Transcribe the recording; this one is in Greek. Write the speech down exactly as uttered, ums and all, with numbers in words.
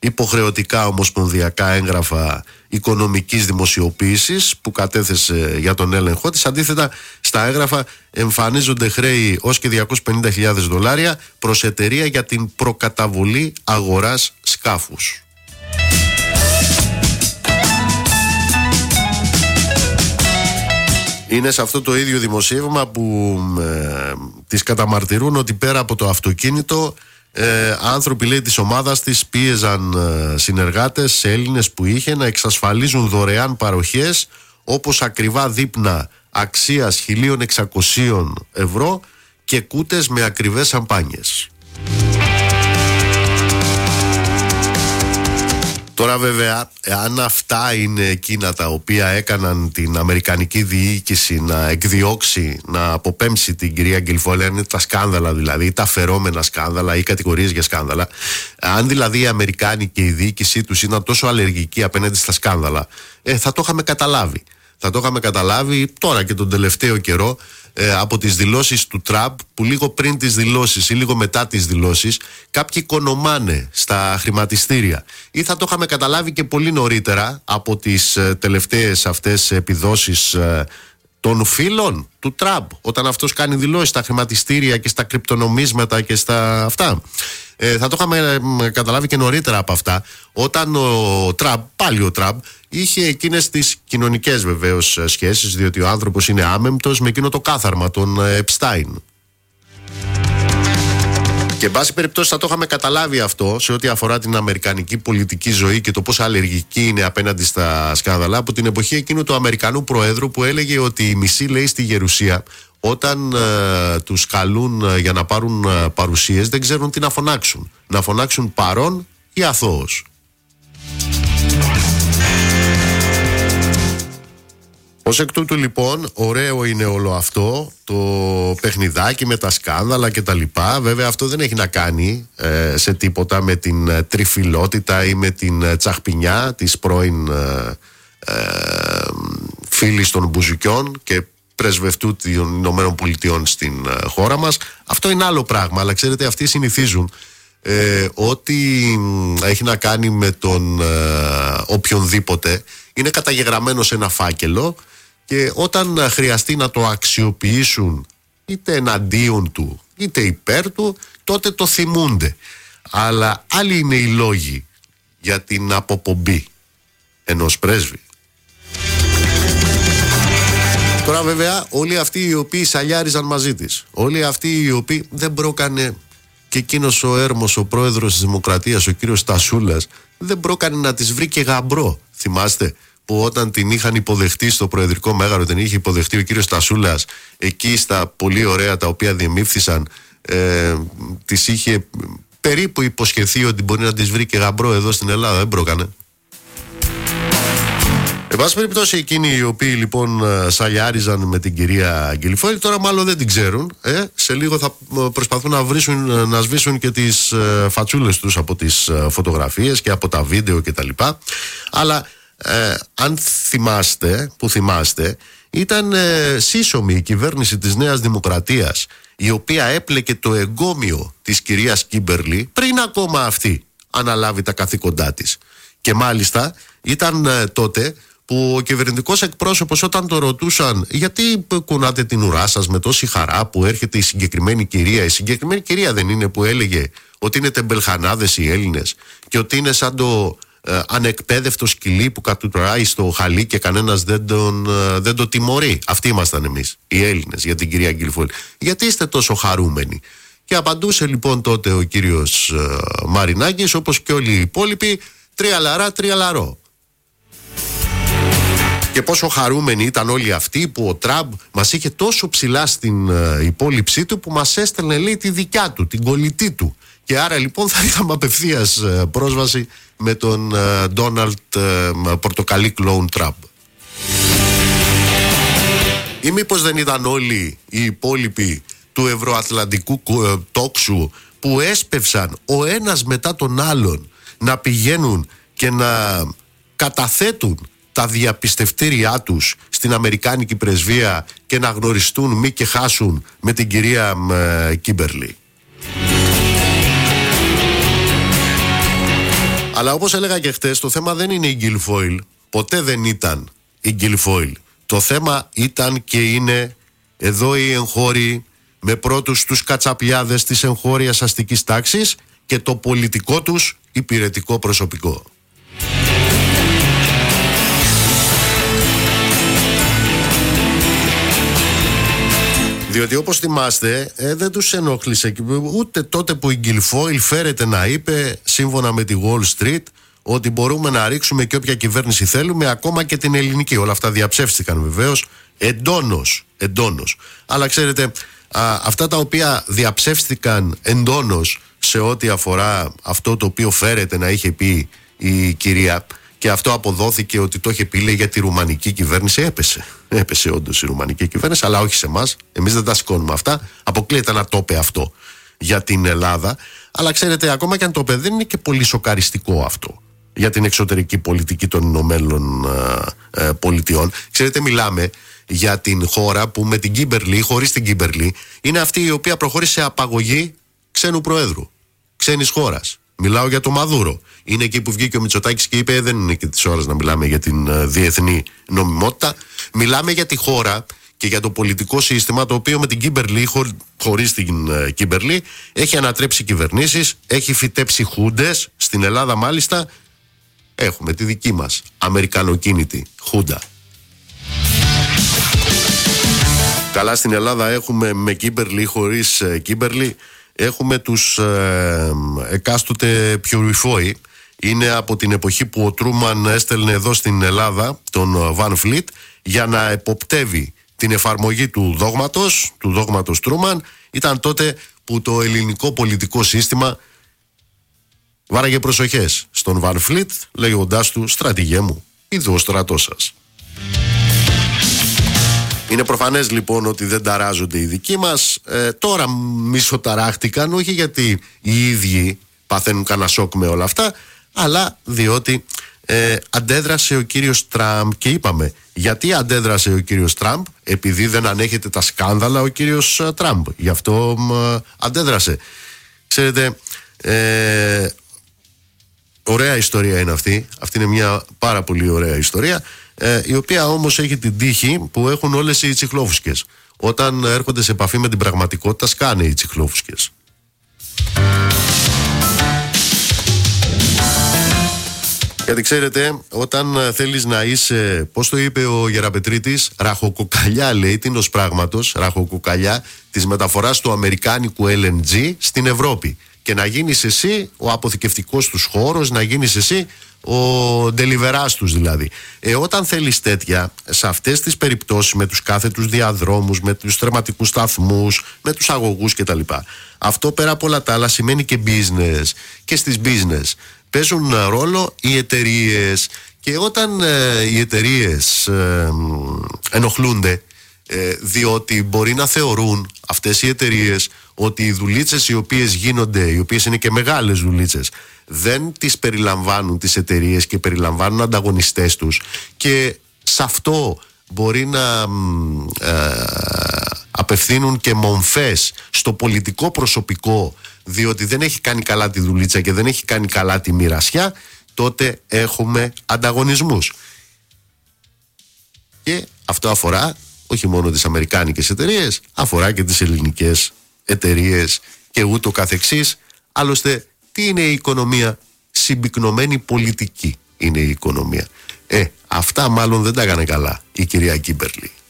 υποχρεωτικά ομοσπονδιακά έγγραφα οικονομικής δημοσιοποίησης που κατέθεσε για τον έλεγχό της. Αντίθετα, στα έγγραφα εμφανίζονται χρέη ως και διακόσιες πενήντα χιλιάδες δολάρια προς εταιρεία για την προκαταβολή αγοράς σκάφους. Είναι σε αυτό το ίδιο δημοσίευμα που ε, τις καταμαρτυρούν ότι πέρα από το αυτοκίνητο ε, άνθρωποι, λέει, της ομάδας της πίεζαν ε, συνεργάτες Έλληνες που είχε να εξασφαλίζουν δωρεάν παροχές όπως ακριβά δείπνα αξίας χίλια εξακόσια ευρώ και κούτες με ακριβές σαμπάνιες. Τώρα βέβαια, αν αυτά είναι εκείνα τα οποία έκαναν την αμερικανική διοίκηση να εκδιώξει, να αποπέμψει την κυρία Γκιλφόλη, αν είναι τα σκάνδαλα δηλαδή, τα φερόμενα σκάνδαλα ή κατηγορίες για σκάνδαλα, αν δηλαδή οι Αμερικάνοι και η διοίκησή τους ήταν τόσο αλλεργικοί απέναντι στα σκάνδαλα, ε, θα το είχαμε καταλάβει. Θα το είχαμε καταλάβει τώρα και τον τελευταίο καιρό ε, από τις δηλώσεις του Τραμπ, που λίγο πριν τις δηλώσεις ή λίγο μετά τις δηλώσεις κάποιοι οικονομάνε στα χρηματιστήρια, ή θα το είχαμε καταλάβει και πολύ νωρίτερα από τις ε, τελευταίες αυτές επιδόσεις ε, των φίλων του Τραμπ, όταν αυτός κάνει δηλώσεις στα χρηματιστήρια και στα κρυπτονομίσματα και στα αυτά. Ε, θα το είχαμε ε, καταλάβει και νωρίτερα από αυτά, όταν ο Τραμπ, πάλι ο Τραμπ, είχε εκείνες τις κοινωνικές βεβαίως σχέσεις, διότι ο άνθρωπος είναι άμεμπτος με εκείνο το κάθαρμα, τον Επστάιν. Και εν πάση περιπτώσει θα το είχαμε καταλάβει αυτό σε ό,τι αφορά την αμερικανική πολιτική ζωή και το πόσο αλλεργική είναι απέναντι στα σκάνδαλα από την εποχή εκείνου του Αμερικανού Προέδρου που έλεγε ότι οι μισοί, λέει, στη Γερουσία όταν ε, τους καλούν ε, για να πάρουν ε, παρουσίες δεν ξέρουν τι να φωνάξουν. Να φωνάξουν παρών ή αθώος. Ως εκ τούτου λοιπόν, ωραίο είναι όλο αυτό το παιχνιδάκι με τα σκάνδαλα και τα λοιπά. Βέβαια αυτό δεν έχει να κάνει ε, σε τίποτα με την ε, τριφυλότητα ή με την ε, τσαχπινιά της πρώην ε, ε, φίλης των Μπουζουκιών και πρεσβευτού των Ηνωμένων Πολιτειών στην ε, χώρα μας. Αυτό είναι άλλο πράγμα, αλλά ξέρετε, αυτοί συνηθίζουν ε, ότι έχει να κάνει με τον ε, οποιονδήποτε είναι καταγεγραμμένο σε ένα φάκελο και όταν χρειαστεί να το αξιοποιήσουν είτε εναντίον του είτε υπέρ του, τότε το θυμούνται. Αλλά άλλοι είναι οι λόγοι για την αποπομπή ενός πρέσβη. Τώρα βέβαια όλοι αυτοί οι οποίοι σαλιάριζαν μαζί της, όλοι αυτοί οι οποίοι δεν μπρόκανε, και εκείνος ο έρμος, ο πρόεδρος της Δημοκρατίας, ο κύριος Στασούλας, δεν μπρόκανε να της βρει και γαμπρό. Θυμάστε που όταν την είχαν υποδεχτεί στο Προεδρικό Μέγαρο, την είχε υποδεχτεί ο κύριος Στασούλας εκεί στα πολύ ωραία τα οποία διεμήφθησαν, ε, της είχε περίπου υποσχεθεί ότι μπορεί να της βρει και γαμπρό εδώ στην Ελλάδα, δεν μπρόκανε. Εν πάση περιπτώσει, εκείνοι οι οποίοι λοιπόν σαλιάριζαν με την κυρία Γκιλφόλη, τώρα μάλλον δεν την ξέρουν. Ε? Σε λίγο θα προσπαθούν να, βρίσουν, να σβήσουν και τις φατσούλες τους από τις φωτογραφίες και από τα βίντεο κτλ. Αλλά ε, αν θυμάστε, που θυμάστε, ήταν ε, σύσσωμη η κυβέρνηση της Νέας Δημοκρατίας, η οποία έπλεκε το εγκόμιο της κυρίας Κίμπερλι πριν ακόμα αυτή αναλάβει τα καθήκοντά της. Και μάλιστα ήταν ε, τότε που ο κυβερνητικός εκπρόσωπος, όταν το ρωτούσαν γιατί κουνάτε την ουρά σας με τόση χαρά που έρχεται η συγκεκριμένη κυρία, η συγκεκριμένη κυρία δεν είναι που έλεγε ότι είναι τεμπελχανάδες οι Έλληνες και ότι είναι σαν το ε, ανεκπαίδευτο σκυλί που κατουράει στο χαλί και κανένας δεν, τον, ε, δεν το τιμωρεί. Αυτοί ήμασταν εμείς οι Έλληνες για την κυρία Γκιλφόλη. Γιατί είστε τόσο χαρούμενοι? Και απαντούσε λοιπόν τότε ο κύριος ε, Μαρινάκης, όπως και όλοι οι υπόλοιποι, τρία λαρά, τρία λαρό. Και πόσο χαρούμενοι ήταν όλοι αυτοί που ο Τραμπ μας είχε τόσο ψηλά στην uh, υπόλοιψή του που μας έστελνε, λέει, τη δικιά του, την κολλητή του. Και άρα λοιπόν θα είχαμε απευθείας uh, πρόσβαση με τον Ντόναλντ uh, uh, Πορτοκαλί Κλόουν Τραμπ. Ή μήπως δεν ήταν όλοι οι υπόλοιποι του ευρωατλαντικού uh, τόξου που έσπευσαν ο ένας μετά τον άλλον να πηγαίνουν και να καταθέτουν τα διαπιστευτήριά τους στην Αμερικάνικη πρεσβεία και να γνωριστούν μη και χάσουν με την κυρία Κίμπερλι? Αλλά όπως έλεγα και χτες, το θέμα δεν είναι η Guilfoyle. Ποτέ δεν ήταν η Guilfoyle. Το θέμα ήταν και είναι εδώ οι εγχώροι με πρώτους τους κατσαπιάδες της εγχώριας αστικής τάξης και το πολιτικό τους υπηρετικό προσωπικό. Διότι όπως θυμάστε ε, δεν τους ενόχλησε ούτε τότε που η Guilfoyle φέρεται να είπε σύμφωνα με τη Wall Street ότι μπορούμε να ρίξουμε και όποια κυβέρνηση θέλουμε, ακόμα και την ελληνική. Όλα αυτά διαψεύστηκαν βεβαίως εντόνως, εντόνως. Αλλά ξέρετε, α, αυτά τα οποία διαψεύστηκαν εντόνως σε ό,τι αφορά αυτό το οποίο φέρεται να είχε πει η κυρία, και αυτό αποδόθηκε ότι το είχε πει, λέει, για τη ρουμανική κυβέρνηση, έπεσε. Έπεσε όντως η ρουμανική κυβέρνηση, αλλά όχι σε εμάς. Εμείς δεν τα σηκώνουμε αυτά. Αποκλείεται να το είπε αυτό για την Ελλάδα. Αλλά ξέρετε, ακόμα και αν το είπε, δεν είναι και πολύ σοκαριστικό αυτό για την εξωτερική πολιτική των Ηνωμένων ε, ε, Πολιτειών. Ξέρετε, μιλάμε για την χώρα που με την Κίμπερλι, χωρίς την Κίμπερλι, είναι αυτή η οποία προχώρησε σε απαγωγή ξένου προέδρου, ξένης χώρας. Μιλάω για το Μαδούρο. Είναι εκεί που βγήκε ο Μητσοτάκης και είπε: δεν είναι και της ώρας να μιλάμε για την uh, διεθνή νομιμότητα. Μιλάμε για τη χώρα και για το πολιτικό σύστημα, το οποίο με την Κίμπερλι, χω, χωρίς την uh, Κίμπερλι, έχει ανατρέψει κυβερνήσεις, έχει φυτέψει χούντες. Στην Ελλάδα, μάλιστα, έχουμε τη δική μας αμερικανοκίνητη χούντα. Καλά, στην Ελλάδα έχουμε με Κίμπερλι, χωρίς uh, Κίμπερλι. Έχουμε τους ε, εκάστοτε πιουριφόοι. Είναι από την εποχή που ο Τρούμαν έστελνε εδώ στην Ελλάδα τον Βαν Φλιτ για να εποπτεύει την εφαρμογή του δόγματος, του δόγματος Τρούμαν. Ήταν τότε που το ελληνικό πολιτικό σύστημα βάραγε προσοχές στον Βαν Φλιτ, λέγοντάς του: στρατηγέ μου, είδω ο στρατός σας. Είναι προφανές λοιπόν ότι δεν ταράζονται οι δικοί μας. Ε, τώρα μισοταράχτηκαν, όχι γιατί οι ίδιοι παθαίνουν κανένα σοκ με όλα αυτά, αλλά διότι ε, αντέδρασε ο κύριος Τραμπ. Και είπαμε, γιατί αντέδρασε ο κύριος Τραμπ? Επειδή δεν ανέχεται τα σκάνδαλα ο κύριος Τραμπ. Γι' αυτό μ, αντέδρασε. Ξέρετε, ε, ωραία ιστορία είναι αυτή. Αυτή είναι μια πάρα πολύ ωραία ιστορία, ε, η οποία όμως έχει την τύχη που έχουν όλες οι τσιχλόφουσκες. Όταν έρχονται σε επαφή με την πραγματικότητα, σκάνε οι τσιχλόφουσκες. Γιατί ξέρετε, όταν θέλεις να είσαι, πώς το είπε ο Γεραπετρίτης, ραχοκοκαλιά, λέει, τίνος πράγματος, ραχοκοκαλιά της μεταφοράς του αμερικάνικου ελ εν τζι στην Ευρώπη, και να γίνεις εσύ ο αποθηκευτικός τους χώρος, να γίνεις εσύ ο ντελιβεράς τους δηλαδή. Ε, όταν θέλεις τέτοια, σε αυτές τις περιπτώσεις, με τους κάθετους διαδρόμους, με τους τερματικούς σταθμούς, με τους αγωγούς κτλ., αυτό πέρα από όλα τα άλλα σημαίνει και business. Και στις business παίζουν ρόλο οι εταιρείες. Και όταν ε, οι εταιρείες ε, ενοχλούνται, ε, διότι μπορεί να θεωρούν αυτές οι εταιρείες ότι οι δουλίτσες οι οποίες γίνονται, οι οποίες είναι και μεγάλες δουλίτσες, δεν τις περιλαμβάνουν τις εταιρείες και περιλαμβάνουν ανταγωνιστές τους, και σε αυτό μπορεί να ε, απευθύνουν και μομφές στο πολιτικό προσωπικό, διότι δεν έχει κάνει καλά τη δουλίτσα και δεν έχει κάνει καλά τη μοιρασιά, τότε έχουμε ανταγωνισμούς. Και αυτό αφορά όχι μόνο τις αμερικάνικες εταιρείες, αφορά και τις ελληνικές εταιρείες και ούτω καθεξής. Άλλωστε, τι είναι η οικονομία? Συμπυκνωμένη πολιτική είναι η οικονομία. Ε, αυτά μάλλον δεν τα έκανε καλά η κυρία Κίμπερλι.